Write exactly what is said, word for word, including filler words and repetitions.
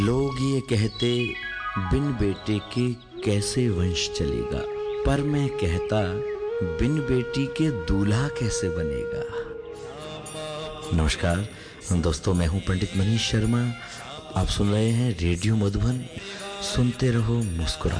लोग ये कहते बिन बेटे के कैसे वंश चलेगा, पर मैं कहता बिन बेटी के दूल्हा कैसे बनेगा। नमस्कार दोस्तों, मैं हूं पंडित मनीष शर्मा। आप सुन रहे हैं रेडियो मधुबन। सुनते रहो, मुस्कुराते